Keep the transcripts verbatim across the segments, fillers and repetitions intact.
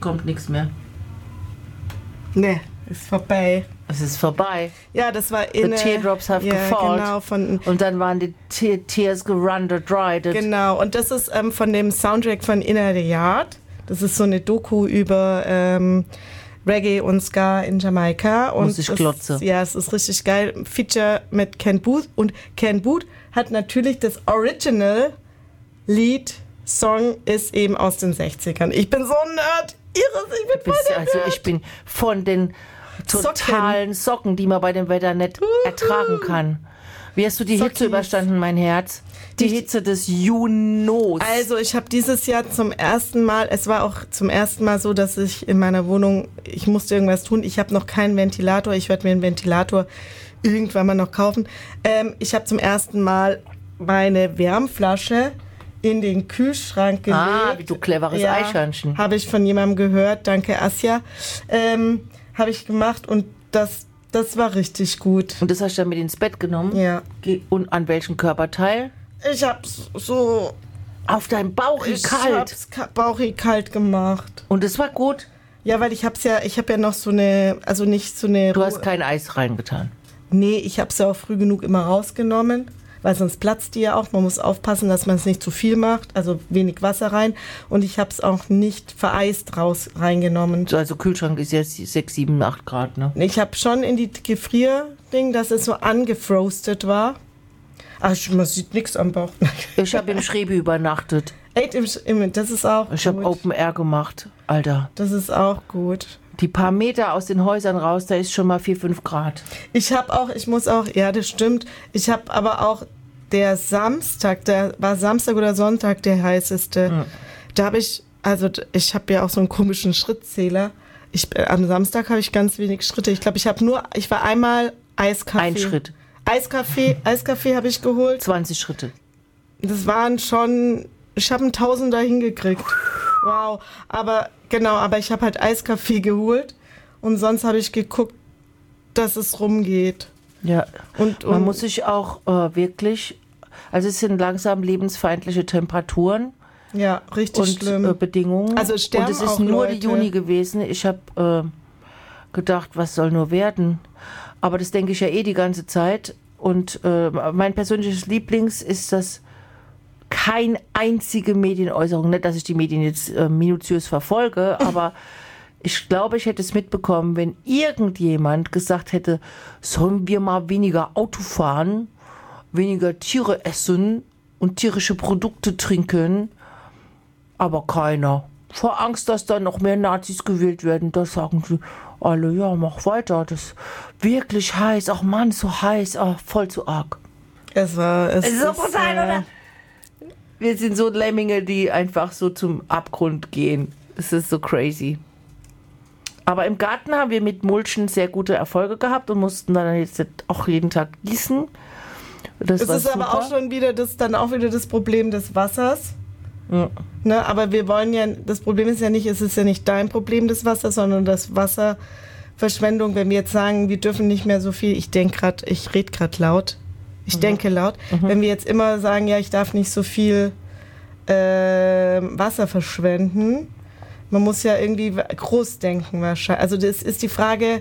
kommt nichts mehr. Nee, ist vorbei. Es ist vorbei. Ja, das war in The Teardrops Have ja, Gefallen. Genau, von, und dann waren die Te- Tears Gerun the Dried. Genau, und das ist ähm, von dem Soundtrack von Inner the Yard. Das ist so eine Doku über ähm, Reggae und Ska in Jamaika. Und Muss ich glotze. Ist, ja, es ist richtig geil. Feature mit Ken Booth. Und Ken Booth hat natürlich das Original-Lied, Song ist eben aus den sechzigern. Ich bin so ein Nerd. Irres, ich bin voll der Also Nerd. ich bin von den totalen Socken, Socken die man bei dem Wetter nicht ertragen kann. Wie hast du die Sockis. Hitze überstanden, mein Herz? Die Hitze des Junos. Also ich habe dieses Jahr zum ersten Mal, es war auch zum ersten Mal so, dass ich in meiner Wohnung, ich musste irgendwas tun. Ich habe noch keinen Ventilator. Ich werde mir einen Ventilator irgendwann mal noch kaufen. Ähm, ich habe zum ersten Mal meine Wärmflasche in den Kühlschrank gelegt. Ah, wie du cleveres ja, Eichhörnchen. Habe ich von jemandem gehört. Danke, Asja. Ähm, habe ich gemacht und das, das war richtig gut. Und das hast du dann mit ins Bett genommen? Ja. Und an welchem Körperteil? Ich hab's so... Auf deinem Bauch Ich kalt. hab's ka- Bauchi kalt gemacht. Und es war gut? Ja, weil ich hab's ja, ich hab ja noch so eine, also nicht so eine... Du hast kein Eis reingetan? Nee, ich hab's ja auch früh genug immer rausgenommen, weil sonst platzt die ja auch. Man muss aufpassen, dass man es nicht zu viel macht, also wenig Wasser rein. Und ich hab's auch nicht vereist raus reingenommen. Also Kühlschrank ist jetzt sechs, sieben, acht Grad, ne? Ich hab schon in die Gefrierding, dass es so angefroastet war. Ach, man sieht nichts am Bauch. Ich habe im Schrebi übernachtet. Echt, im, im, das ist auch Ich gut. habe Open Air gemacht, Alter. Das ist auch gut. Die paar Meter aus den Häusern raus, da ist schon mal vier, fünf Grad. Ich habe auch, ich muss auch, ja, das stimmt. Ich habe aber auch der Samstag, der war Samstag oder Sonntag der heißeste. Mhm. Da habe ich, also ich habe ja auch so einen komischen Schrittzähler. Ich, am Samstag habe ich ganz wenig Schritte. Ich glaube, ich habe nur, ich war einmal Eiskaffee. Ein Schritt. Eiskaffee, Eiskaffee habe ich geholt. zwanzig Schritte. Das waren schon, ich habe einen Tausender hingekriegt. Wow. Aber, genau, aber ich habe halt Eiskaffee geholt und sonst habe ich geguckt, dass es rumgeht. Ja, und, und man muss sich auch äh, wirklich, also es sind langsam lebensfeindliche Temperaturen. Ja, richtig und, schlimm. Äh, Bedingungen. Also es sterben und es ist auch nur Leute. die Juni gewesen. Ich habe äh, gedacht, was soll nur werden? Aber das denke ich ja eh die ganze Zeit. Und äh, mein persönliches Lieblings ist das kein einzige Medienäußerung. Nicht, dass ich die Medien jetzt äh, minutiös verfolge, aber ich glaube, ich hätte es mitbekommen, wenn irgendjemand gesagt hätte, sollen wir mal weniger Auto fahren, weniger Tiere essen und tierische Produkte trinken. Aber keiner. Vor Angst, dass da noch mehr Nazis gewählt werden, da sagen sie alle, ja, mach weiter. Das ist wirklich heiß. Ach Mann, so heiß. Ach, voll zu arg. Es war... Es Es ist so ist, brutal, äh, oder? Wir sind so Lemminge, die einfach so zum Abgrund gehen. Es ist so crazy. Aber im Garten haben wir mit Mulchen sehr gute Erfolge gehabt und mussten dann jetzt auch jeden Tag gießen. Das Es war ist aber super. auch schon wieder das, dann auch wieder das Problem des Wassers. Ja. Ne, aber wir wollen ja, das Problem ist ja nicht, es ist ja nicht dein Problem des Wassers, sondern das Wasserverschwendung. Wenn wir jetzt sagen, wir dürfen nicht mehr so viel, ich denke gerade, ich rede gerade laut, ich mhm. denke laut, mhm. wenn wir jetzt immer sagen, ja, ich darf nicht so viel äh, Wasser verschwenden, man muss ja irgendwie groß denken wahrscheinlich. Also das ist die Frage,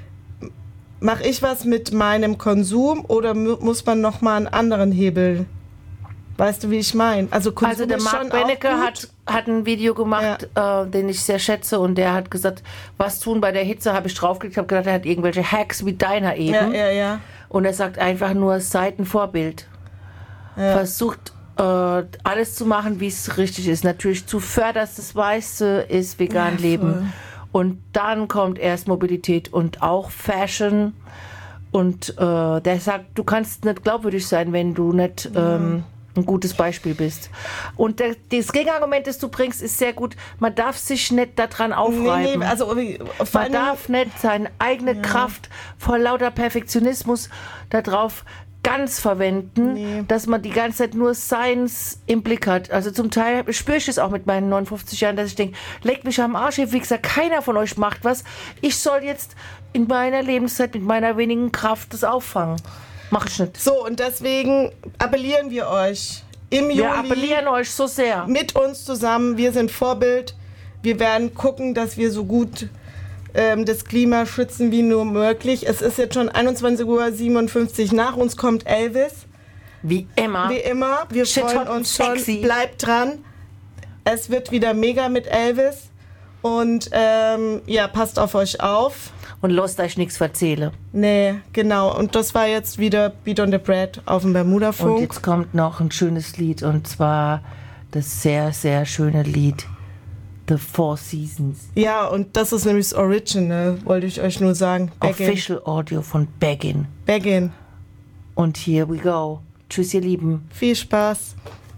mache ich was mit meinem Konsum oder mu- muss man nochmal einen anderen Hebel? Weißt du, wie ich meine? Also, Konsum also der ist Marc schon Benecke auch gut. hat, hat ein Video gemacht, ja. äh, den ich sehr schätze, und der hat gesagt, was tun bei der Hitze, habe ich draufgeklickt, habe gedacht, er hat irgendwelche Hacks wie deiner eben. Ja, ja, ja. Und er sagt einfach nur, seid ein Vorbild. Ja. Versucht äh, alles zu machen, wie es richtig ist. Natürlich zuvörderst das Meiste ist vegan ja, leben. Und dann kommt erst Mobilität und auch Fashion. Und äh, der sagt, du kannst nicht glaubwürdig sein, wenn du nicht ähm, ein gutes Beispiel bist. Und der, das Gegenargument, das du bringst, ist sehr gut. Man darf sich nicht daran aufreiben. Nee, nee, also, Man darf nicht seine eigene ja. Kraft vor lauter Perfektionismus darauf ganz verwenden, nee. dass man die ganze Zeit nur Seins im Blick hat. Also zum Teil spüre ich es auch mit meinen neunundfünfzig Jahren, dass ich denke, leckt mich am Arsch, wie gesagt, keiner von euch macht was. Ich soll jetzt in meiner Lebenszeit mit meiner wenigen Kraft das auffangen. Mach ich nicht. So, und deswegen appellieren wir euch im Juli. Wir appellieren euch so sehr. Mit uns zusammen. Wir sind Vorbild. Wir werden gucken, dass wir so gut ähm, das Klima schützen wie nur möglich. Es ist jetzt schon einundzwanzig Uhr siebenundfünfzig, nach uns kommt Elvis. Wie immer. Wie immer, wir Shit freuen hot uns sexy. schon. Bleibt dran. Es wird wieder mega mit Elvis. Und ähm, ja, passt auf euch auf. Und lasst euch nichts erzählen. Nee, genau. Und das war jetzt wieder Beat on the Bread auf dem Bermuda-Funk. Und jetzt kommt noch ein schönes Lied, und zwar das sehr, sehr schöne Lied The Four Seasons. Ja, und das ist nämlich das Original, wollte ich euch nur sagen. Back Official in. Audio von Baggin. Baggin. Und here we go. Tschüss, ihr Lieben. Viel Spaß.